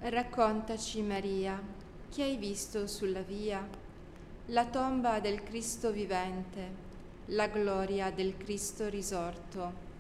Raccontaci, Maria, che hai visto sulla via? La tomba del Cristo vivente, la gloria del Cristo risorto.